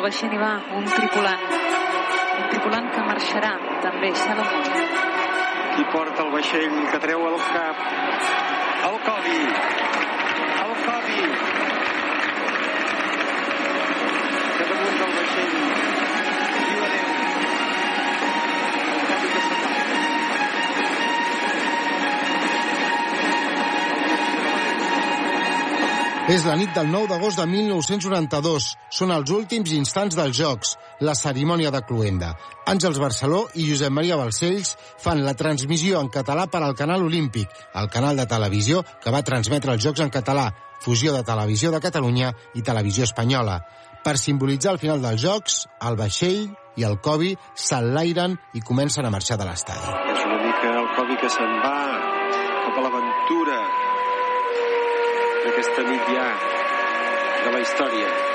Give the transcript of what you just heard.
el vaixell hi va un tripulant que marxarà també, Salomó. Qui porta el vaixell que treu el cap? El Codi. Que damunt del vaixell diu adéu. El Codi que se'n va. És la nit del 9 d'agost de 1992. Són els últims instants dels Jocs, la cerimònia de cloenda. Àngels Barceló i Josep Maria Balcells fan la transmissió en català per al Canal Olímpic, el canal de televisió que va transmetre els Jocs en català, fusió de Televisió de Catalunya i Televisió Espanyola. Per simbolitzar el final dels Jocs, el vaixell i el Covi s'enlairen i comencen a marxar de l'estadi. És una mica el Covi que se'n va cap a l'aventura d'aquesta nit ja de la història.